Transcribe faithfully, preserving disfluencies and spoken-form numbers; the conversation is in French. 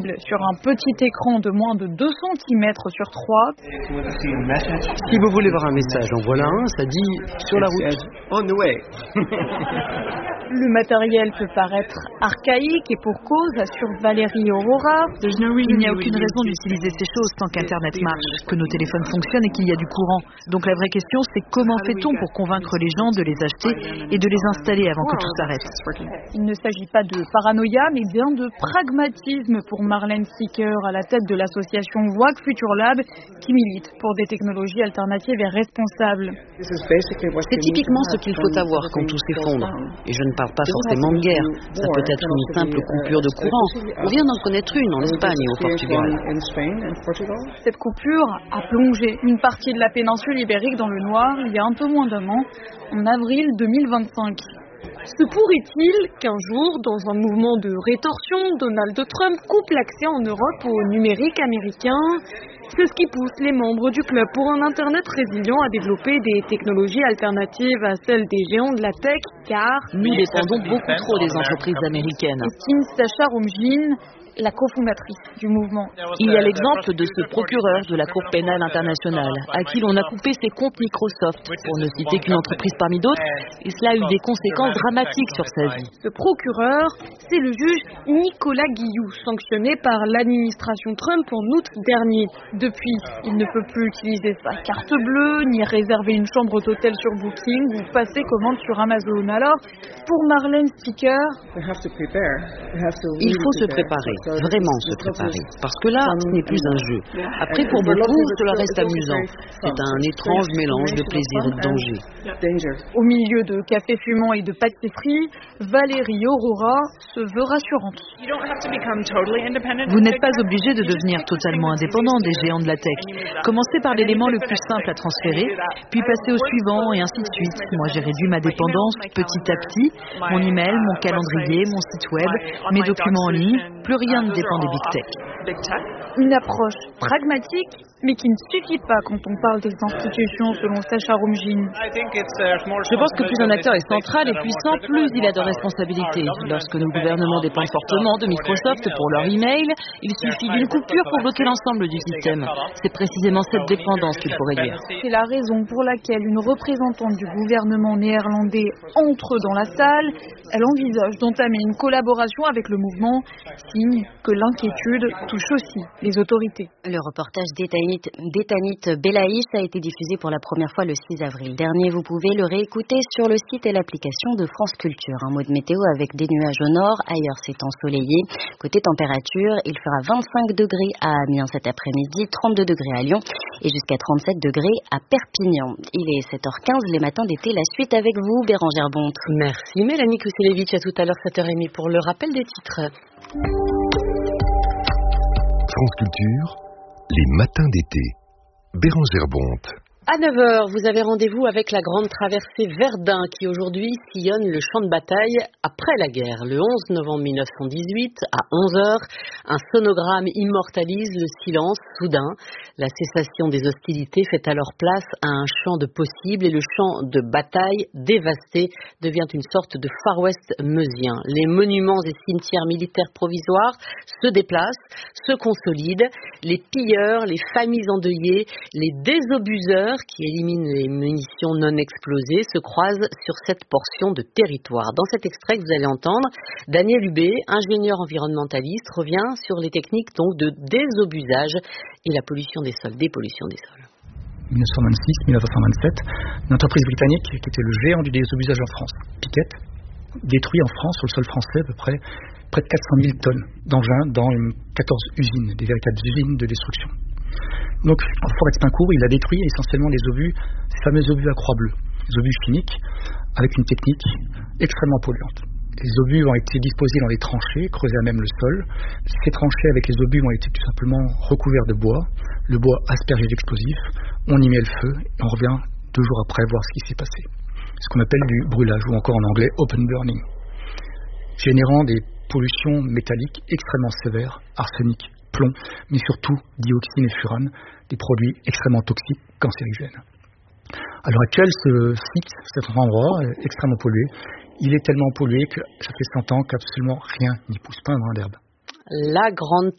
sur un petit écran de moins de deux centimètres sur trois. Si vous voulez voir un message, en voilà un, ça dit sur la route. On the way. Le matériel peut paraître archaïque et pour cause, assure Valérie Aurora. Il n'y a aucune raison d'utiliser ces choses tant qu'Internet marche, que nos téléphones fonctionnent et qu'il y a du courant. Donc la vraie question, c'est comment fait-on pour convaincre les gens de les acheter et de les installer avant que tout s'arrête? Il ne s'agit pas de paranoïa, mais bien de pragmatisme pour Marlène Sticker, à la tête de l'association W A C Future Lab, qui milite pour des technologies alternatives et responsables. C'est typiquement ce qu'il faut avoir quand tout s'effondre. Et je ne parle pas forcément de guerre. Ça peut être une simple coupure de courant. On vient d'en connaître une en Espagne et au Portugal. Cette coupure a plongé une partie de la péninsule ibérique dans le noir il y a un peu moins d'un an, en avril deux mille vingt-cinq. Se pourrait-il qu'un jour, dans un mouvement de rétorsion, Donald Trump coupe l'accès en Europe au numérique américain? C'est ce qui pousse les membres du club pour un Internet résilient à développer des technologies alternatives à celles des géants de la tech, car nous dépendons beaucoup trop des entreprises américaines. Estime Sacha Rumjin, la cofondatrice du mouvement. Il y a l'exemple de ce procureur de la Cour pénale internationale, à qui l'on a coupé ses comptes Microsoft, pour ne citer qu'une entreprise parmi d'autres, et cela a eu des conséquences dramatiques sur sa vie. Ce procureur, c'est le juge Nicolas Guillou, sanctionné par l'administration Trump en août dernier. Depuis, il ne peut plus utiliser sa carte bleue, ni réserver une chambre d'hôtel sur Booking ou passer commande sur Amazon. Alors, pour Marlène Sticker, il faut se préparer. Vraiment se préparer. Parce que là, ce n'est plus un jeu. Après, pour beaucoup, cela reste amusant. C'est un étrange mélange de plaisir et de danger. Au milieu de café fumant et de pâtisserie, Valérie Aurora se veut rassurante. Vous n'êtes pas obligé de devenir totalement indépendant des géants de la tech. Commencez par l'élément le plus simple à transférer, puis passez au suivant et ainsi de suite. Moi, j'ai réduit ma dépendance petit à petit. Mon email, mon calendrier, mon site web, mes documents en ligne. Plus rien ne dépend des big tech. Une approche pragmatique, mais qui ne suffit pas quand on parle des institutions, selon Sacha Rumjin. Je pense que plus un acteur est central et puissant, plus il a de responsabilités. Lorsque nos gouvernements dépendent fortement de Microsoft pour leur email, il suffit d'une coupure pour bloquer l'ensemble du système. C'est précisément cette dépendance qu'il faut réduire. C'est la raison pour laquelle une représentante du gouvernement néerlandais entre dans la salle. Elle envisage d'entamer une collaboration avec le mouvement, signe que l'inquiétude touche aussi les autorités. Le reportage d'Etanit Belaïch a été diffusé pour la première fois le six avril dernier. Vous pouvez le réécouter sur le site et l'application de France Culture. Un mot de météo avec des nuages au nord, ailleurs c'est ensoleillé. Côté température, il fera vingt-cinq degrés à Amiens cet après-midi, trente-deux degrés à Lyon et jusqu'à trente-sept degrés à Perpignan. Il est sept heures quinze, les matins d'été, la suite avec vous, Bérangère Bonte. Merci Mélanie Kuselevich, à tout à l'heure sept heures trente pour le rappel des titres. France Culture, les matins d'été. Bérangère Bonte. À neuf heures, vous avez rendez-vous avec la grande traversée Verdun qui aujourd'hui sillonne le champ de bataille après la guerre. Le onze novembre mille neuf cent dix-huit, à onze heures, un sonogramme immortalise le silence soudain. La cessation des hostilités fait alors place à un champ de possibles et le champ de bataille dévasté devient une sorte de Far West meusien. Les monuments et cimetières militaires provisoires se déplacent, se consolident. Les pilleurs, les familles endeuillées, les désobuseurs qui éliminent les munitions non explosées se croisent sur cette portion de territoire. Dans cet extrait que vous allez entendre, Daniel Hubé, ingénieur environnementaliste, revient sur les techniques donc de désobusage et la pollution des sols, dépollution des sols. mille neuf cent vingt-six mille neuf cent vingt-sept, une entreprise britannique qui était le géant du désobusage en France, Piquet, détruit en France, sur le sol français, à peu près près de quatre cent mille tonnes d'engins dans une quatorze usines, des véritables usines de destruction. Donc, en forêt de Pincourt, il a détruit essentiellement les obus, ces fameux obus à croix bleue, les obus chimiques, avec une technique extrêmement polluante. Les obus ont été disposés dans des tranchées, creusées à même le sol. Ces tranchées avec les obus ont été tout simplement recouverts de bois, le bois aspergé d'explosifs, on y met le feu, et on revient deux jours après voir ce qui s'est passé. Ce qu'on appelle du brûlage, ou encore en anglais open burning, générant des pollutions métalliques extrêmement sévères, arsenic, plomb, mais surtout dioxine et furane, des produits extrêmement toxiques, cancérigènes. À l'heure actuelle, ce site, cet endroit est extrêmement pollué. Il est tellement pollué que ça fait cent ans qu'absolument rien n'y pousse, pas un brin d'herbe. La grande